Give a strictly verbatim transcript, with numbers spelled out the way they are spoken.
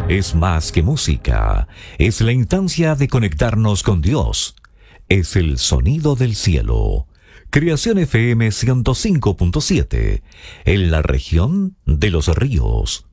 Es más que música, es la instancia de conectarnos con Dios. Es el sonido del cielo. Creación F M ciento cinco punto siete, en la región de Los Ríos.